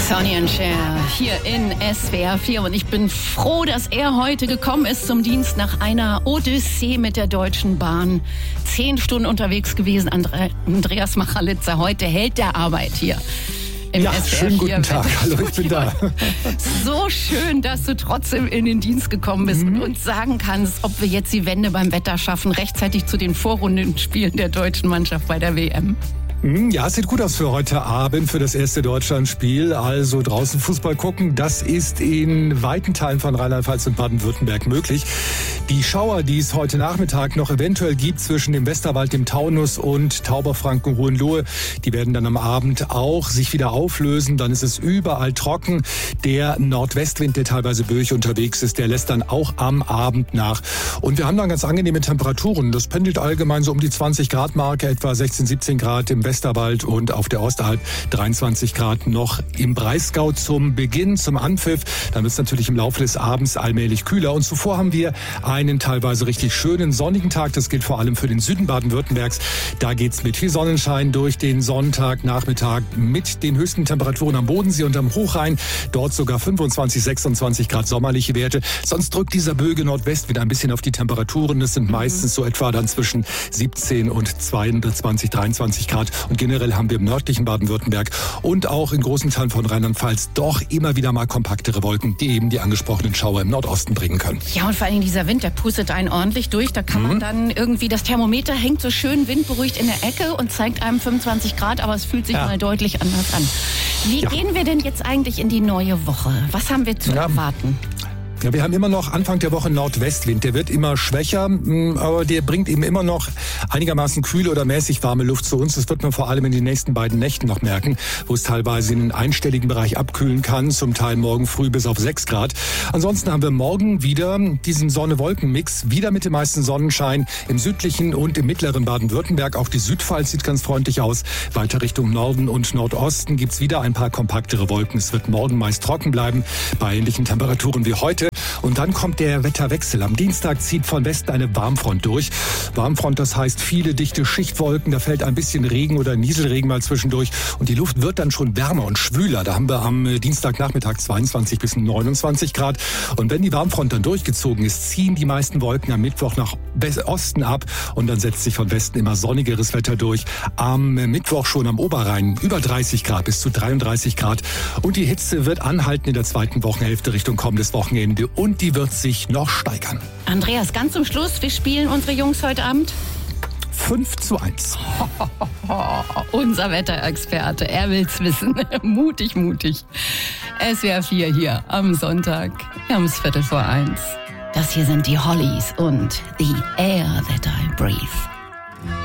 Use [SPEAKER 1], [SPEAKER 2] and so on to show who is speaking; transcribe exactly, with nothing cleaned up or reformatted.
[SPEAKER 1] Sonny and Cher hier in S W R vier und ich bin froh, dass er heute gekommen ist zum Dienst nach einer Odyssee mit der Deutschen Bahn. Zehn Stunden unterwegs gewesen, Andre- Andreas Machalitza, heute Held der Arbeit hier. Im
[SPEAKER 2] Ja,
[SPEAKER 1] S W R
[SPEAKER 2] schönen guten Tag. Hallo, ich bin da.
[SPEAKER 1] So schön, dass du trotzdem in den Dienst gekommen bist mhm. und uns sagen kannst, ob wir jetzt die Wende beim Wetter schaffen, rechtzeitig zu den Vorrundenspielen der deutschen Mannschaft bei der W M.
[SPEAKER 2] Ja, es sieht gut aus für heute Abend, für das erste Deutschlandspiel. Also draußen Fußball gucken, das ist in weiten Teilen von Rheinland-Pfalz und Baden-Württemberg möglich. Die Schauer, die es heute Nachmittag noch eventuell gibt zwischen dem Westerwald, dem Taunus und Tauberfranken, Hohenlohe, die werden dann am Abend auch sich wieder auflösen. Dann ist es überall trocken. Der Nordwestwind, der teilweise böig unterwegs ist, der lässt dann auch am Abend nach. Und wir haben dann ganz angenehme Temperaturen. Das pendelt allgemein so um die zwanzig Grad Marke, etwa sechzehn, siebzehn Grad im Westerwald und auf der Ostalb dreiundzwanzig Grad noch im Breisgau zum Beginn, zum Anpfiff. Dann wird es natürlich im Laufe des Abends allmählich kühler. Und zuvor haben wir einen teilweise richtig schönen sonnigen Tag. Das gilt vor allem für den Süden Baden-Württembergs. Da geht's mit viel Sonnenschein durch den Sonntagnachmittag mit den höchsten Temperaturen am Bodensee und am Hochrhein. Dort sogar fünfundzwanzig, sechsundzwanzig Grad sommerliche Werte. Sonst drückt dieser böige Nordwest wieder ein bisschen auf die Temperaturen. Das sind meistens so etwa dann zwischen siebzehn und zweiundzwanzig, dreiundzwanzig Grad. Und generell haben wir im nördlichen Baden-Württemberg und auch in großen Teilen von Rheinland-Pfalz doch immer wieder mal kompaktere Wolken, die eben die angesprochenen Schauer im Nordosten bringen können.
[SPEAKER 1] Ja, und vor allem dieser Wind, der pustet einen ordentlich durch. Da kann mhm. man dann irgendwie, das Thermometer hängt so schön windberuhigt in der Ecke und zeigt einem fünfundzwanzig Grad, aber es fühlt sich ja. mal deutlich anders an. Wie ja. gehen wir denn jetzt eigentlich in die neue Woche? Was haben wir zu ja. erwarten?
[SPEAKER 2] Ja, wir haben immer noch Anfang der Woche Nordwestwind. Der wird immer schwächer, aber der bringt eben immer noch einigermaßen kühle oder mäßig warme Luft zu uns. Das wird man vor allem in den nächsten beiden Nächten noch merken, wo es teilweise in den einstelligen Bereich abkühlen kann, zum Teil morgen früh bis auf sechs Grad. Ansonsten haben wir morgen wieder diesen Sonne-Wolken-Mix, wieder mit dem meisten Sonnenschein im südlichen und im mittleren Baden-Württemberg. Auch die Südpfalz sieht ganz freundlich aus. Weiter Richtung Norden und Nordosten gibt's wieder ein paar kompaktere Wolken. Es wird morgen meist trocken bleiben, bei ähnlichen Temperaturen wie heute. Und dann kommt der Wetterwechsel. Am Dienstag zieht von Westen eine Warmfront durch. Warmfront, das heißt viele dichte Schichtwolken. Da fällt ein bisschen Regen oder Nieselregen mal zwischendurch. Und die Luft wird dann schon wärmer und schwüler. Da haben wir am Dienstagnachmittag zweiundzwanzig bis neunundzwanzig Grad. Und wenn die Warmfront dann durchgezogen ist, ziehen die meisten Wolken am Mittwoch nach Osten ab. Und dann setzt sich von Westen immer sonnigeres Wetter durch. Am Mittwoch schon am Oberrhein über dreißig Grad bis zu dreiunddreißig Grad. Und die Hitze wird anhalten in der zweiten Wochenhälfte Richtung kommendes Wochenende. Und die wird sich noch steigern.
[SPEAKER 1] Andreas, ganz zum Schluss, wie spielen unsere Jungs heute Abend?
[SPEAKER 2] fünf zu eins.
[SPEAKER 1] Unser Wetterexperte, er will's wissen. Mutig, mutig. S W R vier hier am Sonntag, ums Viertel vor eins. Das hier sind die Hollies und The Air That I Breathe.